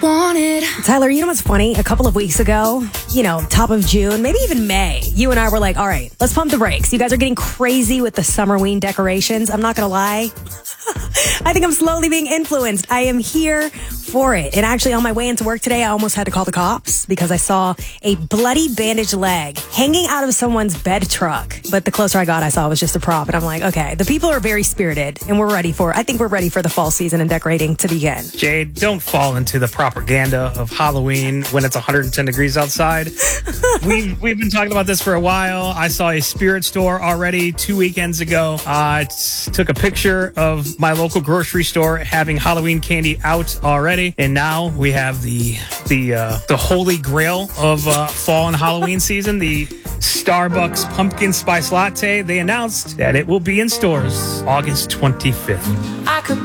wanted. Tyler, you know what's funny? A couple of weeks ago, top of June, maybe even May, you and I were like, all right, let's pump the brakes. You guys are getting crazy with the Summerween decorations. I'm not going to lie. I think I'm slowly being influenced. I am here for it. And actually, on my way into work today, I almost had to call the cops because I saw a bloody bandaged leg hanging out of someone's bed truck. But the closer I got, I saw it was just a prop. And I'm like, okay, the people are very spirited and I think we're ready for the fall season and decorating to begin. Jade, don't fall into the propaganda of Halloween when it's 110 degrees outside. We've been talking about this for a while. I saw a spirit store already 2 weekends ago. I took a picture of my local grocery store having Halloween candy out already. And now we have the holy grail of fall and Halloween season, the Starbucks Pumpkin Spice Latte. They announced that it will be in stores August 25th. I could